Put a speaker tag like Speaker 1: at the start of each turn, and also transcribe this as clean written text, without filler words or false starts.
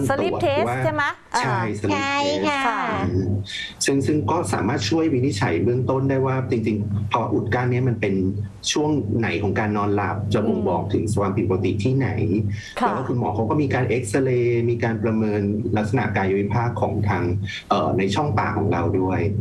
Speaker 1: รื่องตรวจว่า
Speaker 2: ใช่ไหม
Speaker 1: ใช่สลิป
Speaker 3: ใช่
Speaker 1: เทส
Speaker 3: ค่ะ
Speaker 1: ซึ่งก็สามารถช่วยวินิจฉัยเบื้องต้นได้ว่าจริงๆภาวะอุดกั้นนี้มันเป็นช่วงไหนของการนอนหลับจะบ่งบอกถึงความผิดปกติที่ไหนแล้วก็คุณหมอเขาก็มีการเอ็กซเรย์มีการประเมินลักษณะกายวิภาคของทางในช่องปากของเราด้วย